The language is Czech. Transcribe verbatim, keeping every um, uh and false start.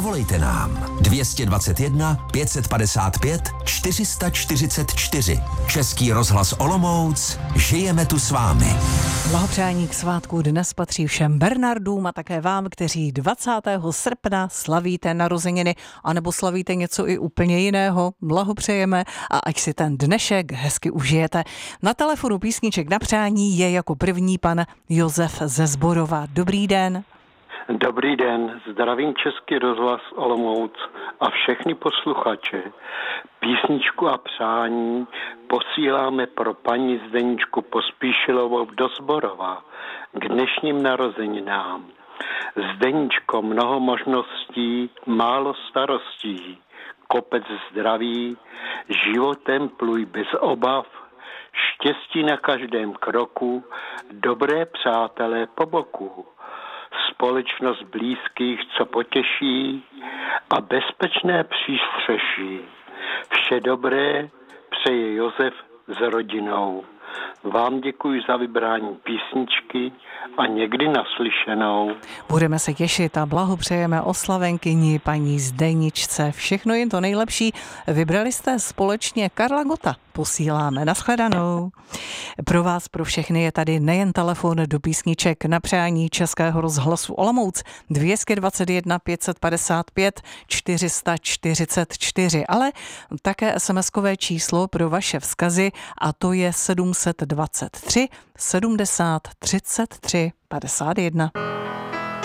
Zavolejte nám dvě dvacet jedna pět set padesát pět čtyři sta čtyřicet čtyři. Český rozhlas Olomouc, žijeme tu s vámi. Blahopřání k svátku dnes patří všem Bernardům a také vám, kteří dvacátého srpna slavíte narozeniny, anebo slavíte něco i úplně jiného. Blahopřejeme a ať si ten dnešek hezky užijete. Na telefonu písniček na přání je jako první pan Josef ze Zborova. Dobrý den. Dobrý den, zdravím Český rozhlas Olomouc a všechny posluchače. Písničku a přání posíláme pro paní Zdeničku Pospíšilovou do Zborova k dnešním narozeninám. Zdeničko, mnoho možností, málo starostí, kopec zdraví, životem pluj bez obav, štěstí na každém kroku, dobré přátelé po boku. Společnost blízkých, co potěší a bezpečné přístřeší. Vše dobré přeje Josef s rodinou. Vám děkuji za vybrání písničky a někdy naslyšenou. Budeme se těšit a blahopřejeme oslavenkyni paní Zdeničce. Všechno jen to nejlepší. Vybrali jste společně Karla Gotta. Posíláme. Naschledanou. Pro vás, pro všechny je tady nejen telefon do písniček na přání Českého rozhlasu Olomouc dvě dvacet jedna pět set padesát pět čtyři sta čtyřicet čtyři, ale také SMSkové číslo pro vaše vzkazy a to je sedm set dvacet tři sedmdesát třicet tři padesát jedna.